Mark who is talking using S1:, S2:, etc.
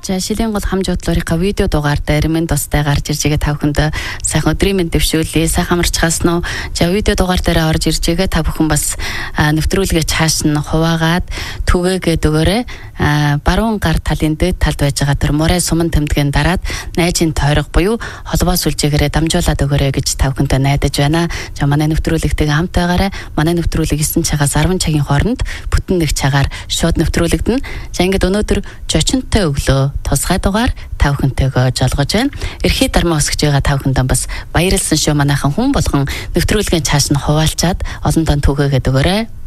S1: За шилийн гол хамж бодлорынхаа видео дугаар дээр минь тустай гарч ирж байгаа та бүхэнд сайхан өдрийн мэнд дэвшүүлье. Сайхан амарчгаас нь за видео дугаар дээр орж ирж байгаа та бүхэн бас нэвтрүүлгээ цааш нь хуваагаад түгээгээд өгөөрэй. Баруун гар талын дээд талд байж байгаа тэр морай суман тэмдгэн дараад найжийн тойрог буюу холбоо сүлжээгээрээ дамжуулаад өгөөрэй гэж та бүхэнтэй найдаж байна. За манай нэвтрүүлэгтэйгээ хамт байгаарай. Манай нэвтрүүлэг 9 цагаас 10 цагийн хооронд бүтэн нэг цагаар шууд нэвтрүүлэгдэнэ. За ингээд өнөөдөр жочинтой өглөө тусгай дугаар та бүхэнтэйгээ жолгож байна. Эрхий дармаа өсгөж байгаа та бүхэндээ бас баярлалсан шүү. Манайхан хүн болгон нэвтрүүлгийн цааш нь хуваалцаад олондоо түгээгээд өгөөрэй.